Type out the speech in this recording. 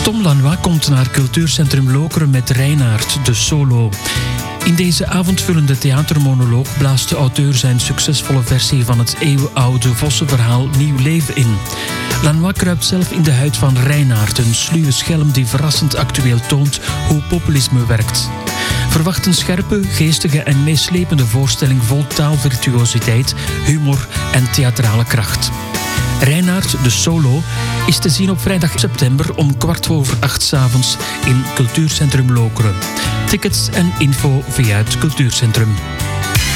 Tom Lanois komt naar Cultuurcentrum Lokeren met Reinaard, de solo. In deze avondvullende theatermonoloog blaast de auteur zijn succesvolle versie van het eeuwenoude Vossenverhaal nieuw leven in. Lanois kruipt zelf in de huid van Reinaard, een sluwe schelm die verrassend actueel toont hoe populisme werkt. Verwacht een scherpe, geestige en meeslepende voorstelling vol taalvirtuositeit, humor en theatrale kracht. Reinaard, de solo, is te zien op vrijdag september om 7:15 s'avonds in Cultuurcentrum Lokeren. Tickets en info via het Cultuurcentrum.